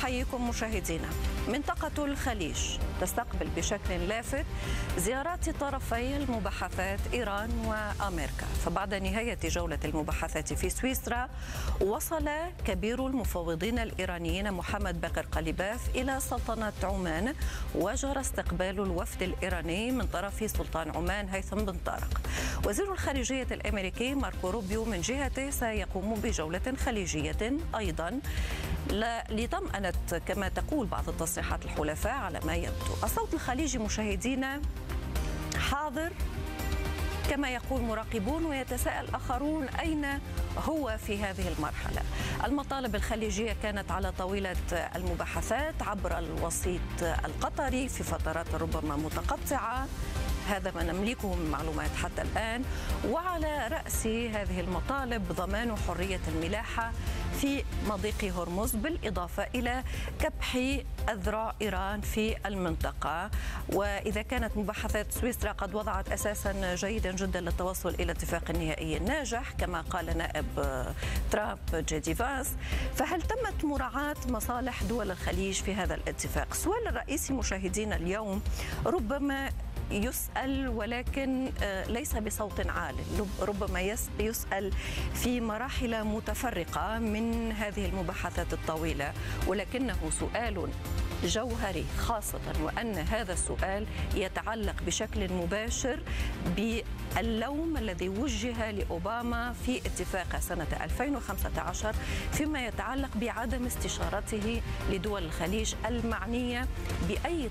نحييكم مشاهدينا. منطقة الخليج تستقبل بشكل لافت زيارات طرفي المباحثات إيران وأمريكا. فبعد نهاية جولة المباحثات في سويسرا وصل كبير المفوضين الإيرانيين محمد باقر قليباف إلى سلطنة عمان، وجرى استقبال الوفد الإيراني من طرف سلطان عمان هيثم بن طارق. وزير الخارجية الأمريكي ماركو روبيو من جهته سيقوم بجولة خليجية أيضا لطمأنة كما تقول بعض التصريحات الحلفاء على ما يبدو. الصوت الخليجي مشاهدينا حاضر كما يقول مراقبون، ويتساءل آخرون أين هو في هذه المرحلة. المطالب الخليجية كانت على طاولة المباحثات عبر الوسيط القطري في فترات ربما متقطعة، هذا ما نملكه من معلومات حتى الآن. وعلى رأس هذه المطالب ضمان حرية الملاحة في مضيق هرمز، بالإضافة إلى كبح أذرع إيران في المنطقة. وإذا كانت مباحثات سويسرا قد وضعت أساسا جيدا جدا للتوصل إلى اتفاق نهائي ناجح كما قال نائب ترامب جيدي فانس، فهل تمت مراعاة مصالح دول الخليج في هذا الاتفاق؟ السؤال الرئيسي مشاهدينا اليوم ربما يسأل ولكن ليس بصوت عال، ربما يسأل في مراحل متفرقة من هذه المباحثات الطويلة، ولكنه سؤال جوهري، خاصة وأن هذا السؤال يتعلق بشكل مباشر باللوم الذي وجه لأوباما في اتفاق سنة 2015 فيما يتعلق بعدم استشارته لدول الخليج المعنية بأي